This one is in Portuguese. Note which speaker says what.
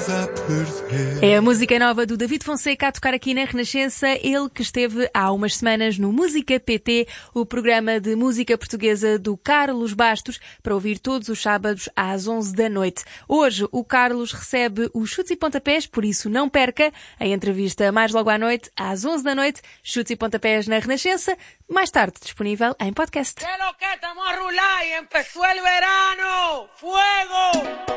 Speaker 1: É a música nova do David Fonseca a tocar aqui na Renascença, ele que esteve há umas semanas no Música PT, o programa de música portuguesa do Carlos Bastos, para ouvir todos os sábados às 11 da noite. Hoje o Carlos recebe os Chutes e Pontapés, por isso não perca a entrevista mais logo à noite, às 11 da noite, Chutes e Pontapés na Renascença, mais tarde disponível em podcast.
Speaker 2: ¿Qué lo que estamos a rular y empezó el verano? ¡Fuego!